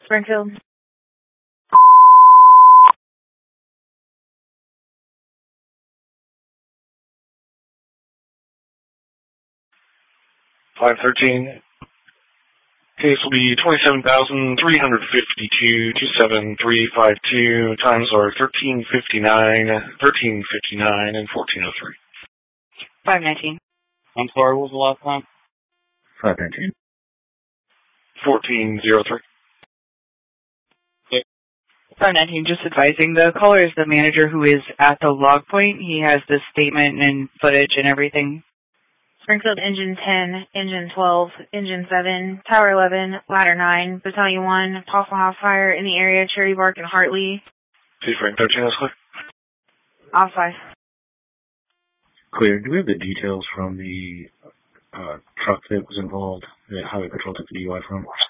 Springfield. 513. Case will be 27,352 27352. Times are 13:59, 13:59, and 14:03. 519. I'm sorry, what was the last time? 519. 14:03. 519, just advising, the caller is the manager who is at the log point. He has the statement and footage and everything. Springfield Engine 10, Engine 12, Engine 7, Tower 11, Ladder 9, Battalion 1, Possum House Fire in the area, Cherry Bark and Hartley. See Frank 13, that's clear. Off 5. Clear. Do we have the details from the truck that was involved that Highway Patrol took the DUI from?